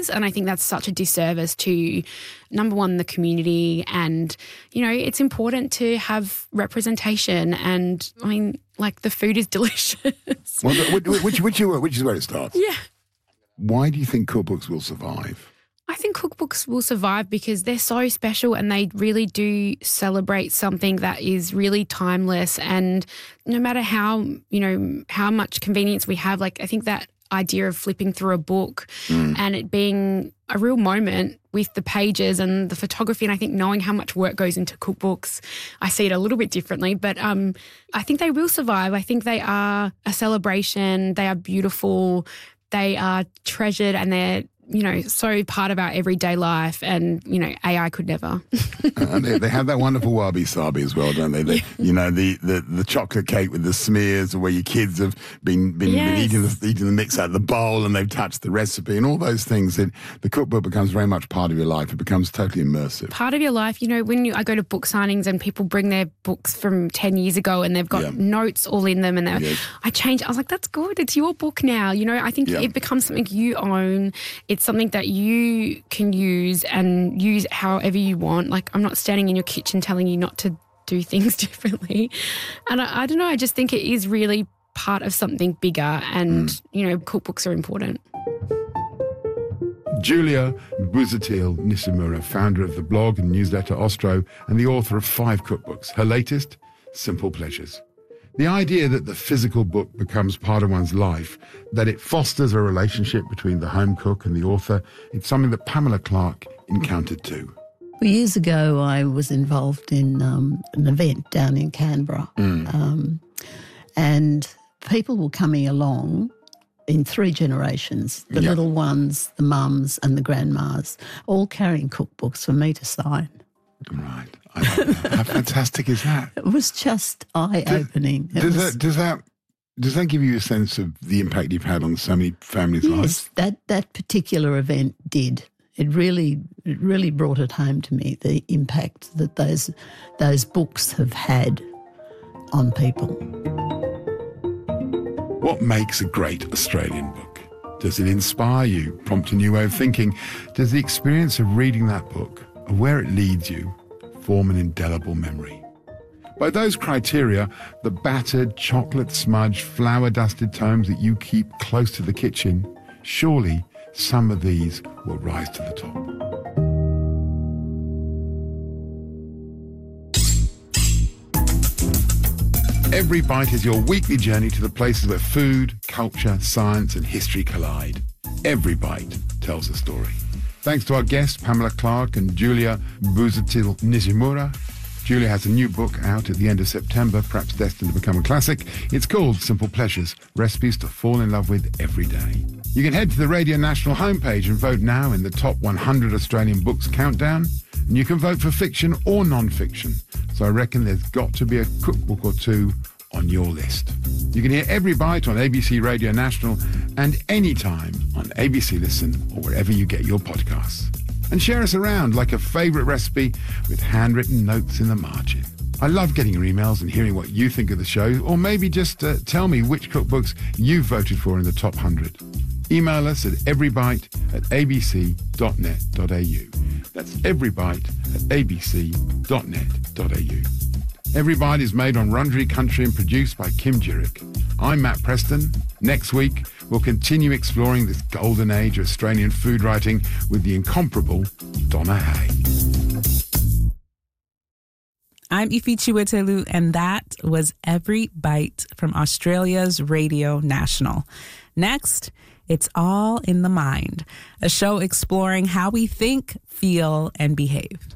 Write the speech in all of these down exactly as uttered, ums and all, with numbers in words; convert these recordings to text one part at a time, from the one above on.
is. And I think that's such a disservice to, number one, the community. And, you know, it's important to have representation. And, I mean, like, the food is delicious. Well, which, which, which, which is where it starts. Yeah. Why do you think cookbooks will survive? I think cookbooks will survive because they're so special and they really do celebrate something that is really timeless. And no matter how, you know, how much convenience we have, like, I think that idea of flipping through a book mm. and it being a real moment with the pages and the photography, and I think knowing how much work goes into cookbooks, I see it a little bit differently. But um, I think they will survive. I think they are a celebration. They are beautiful. They are treasured, and they're, you know, so part of our everyday life, and, you know, A I could never. And they, they have that wonderful wabi-sabi as well, don't they? The, yeah. You know, the, the, the chocolate cake with the smears, where your kids have been been, yes. been eating, the, eating the mix out of the bowl and they've touched the recipe and all those things. It, the cookbook becomes very much part of your life. It becomes totally immersive. Part of your life. You know, when you, I go to book signings and people bring their books from ten years ago and they've got yeah. notes all in them, and they're, yes. I changed. I was like, that's good. It's your book now. You know, I think yeah. it becomes something you own. It's something that you can use and use however you want. Like, I'm not standing in your kitchen telling you not to do things differently. And I, I don't know, I just think it is really part of something bigger, and, mm. you know, cookbooks are important. Julia Busatil Nishimura, founder of the blog and newsletter Ostro and the author of five cookbooks. Her latest, Simple Pleasures. The idea that the physical book becomes part of one's life, that it fosters a relationship between the home cook and the author, it's something that Pamela Clark encountered too. Well, years ago, I was involved in um, an event down in Canberra, mm. um, and people were coming along in three generations, the yep. little ones, the mums and the grandmas, all carrying cookbooks for me to sign. Right. I love that. How fantastic is that? It was just eye-opening. Does, does, was, that, does, that, does that give you a sense of the impact you've had on so many families' yes, lives? Yes, that, that particular event did. It really it really brought it home to me, the impact that those those books have had on people. What makes a great Australian book? Does it inspire you, prompt a new way of thinking? Does the experience of reading that book, and where it leads you, form an indelible memory? By those criteria, the battered, chocolate-smudged, flour-dusted tomes that you keep close to the kitchen, surely some of these will rise to the top. Every Bite is your weekly journey to the places where food, culture, science and history collide. Every Bite tells a story. Thanks to our guests, Pamela Clark and Julia Busatil Nishimura. Julia has a new book out at the end of September, perhaps destined to become a classic. It's called Simple Pleasures, Recipes to Fall in Love With Every Day. You can head to the Radio National homepage and vote now in the top one hundred Australian books countdown. And you can vote for fiction or non-fiction. So I reckon there's got to be a cookbook or two on your list. You can hear Every Bite on A B C Radio National and anytime on A B C Listen or wherever you get your podcasts. And share us around like a favourite recipe with handwritten notes in the margin. I love getting your emails and hearing what you think of the show, or maybe just uh, tell me which cookbooks you've voted for in the top one hundred. Email us at everybite at abc.net.au. That's everybite at abc.net.au. Every Bite is made on Wurundjeri country and produced by Kim Jurick. I'm Matt Preston. Next week, we'll continue exploring this golden age of Australian food writing with the incomparable Donna Hay. I'm Ifi Chiwetelu, and that was Every Bite from Australia's Radio National. Next, it's All in the Mind, a show exploring how we think, feel, and behave.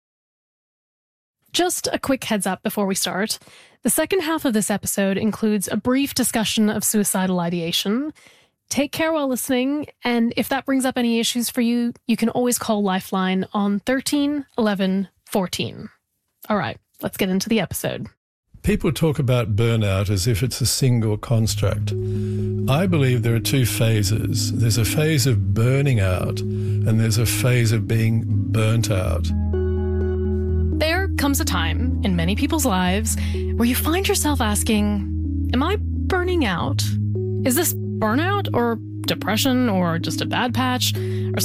Just a quick heads up before we start. The second half of this episode includes a brief discussion of suicidal ideation. Take care while listening, and if that brings up any issues for you, you can always call Lifeline on thirteen eleven fourteen. All right, let's get into the episode. People talk about burnout as if it's a single construct. I believe there are two phases. There's a phase of burning out, and there's a phase of being burnt out. There comes a time in many people's lives where you find yourself asking, am I burning out? Is this burnout or depression or just a bad patch?